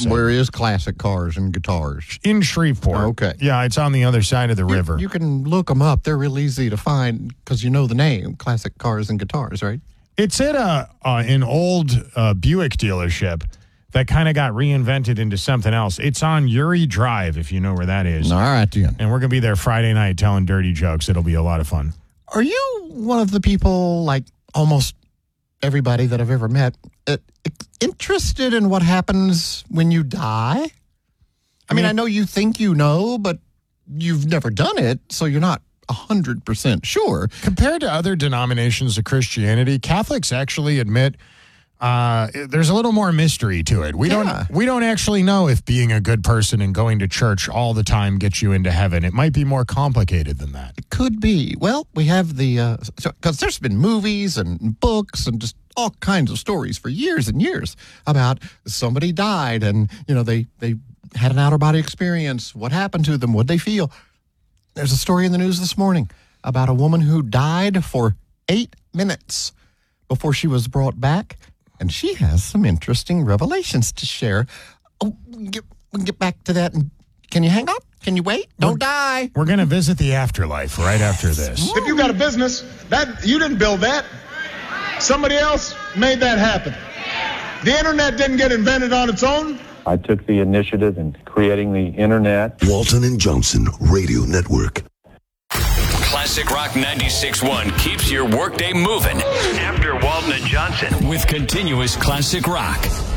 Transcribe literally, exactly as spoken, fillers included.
said. Where is Classic Cars and Guitars? In Shreveport. Okay. Yeah, it's on the other side of the You, river. you can look them up. They're real easy to find because you know the name, Classic Cars and Guitars, right? It's at a, uh, an old uh, Buick dealership that kind of got reinvented into something else. It's on Uri Drive, if you know where that is. All right, then. And we're going to be there Friday night telling dirty jokes. It'll be a lot of fun. Are you one of the people, like almost everybody that I've ever met, uh, interested in what happens when you die? I mean, I know you think you know, but you've never done it, so you're not one hundred percent sure. Compared to other denominations of Christianity, Catholics actually admit uh, there's a little more mystery to it. We Yeah. don't we don't actually know if being a good person and going to church all the time gets you into heaven. It might be more complicated than that. It could be. Well, we have the, because so, there's been movies and books and just all kinds of stories for years and years about somebody died and, you know, they, they had an out-of-body experience. What happened to them? What'd they feel? There's a story in the news this morning about a woman who died for eight minutes before she was brought back, and she has some interesting revelations to share. Oh, we can get, we can get back to that. And can you hang on? Can you wait? Don't We're, die. We're going to visit the afterlife right after this. If you got a business, that you didn't build that. Somebody else made that happen. The internet didn't get invented on its own. I took the initiative in creating the internet. Walton and Johnson Radio Network. Classic Rock ninety-six point one keeps your workday moving. After Walton and Johnson with continuous classic rock.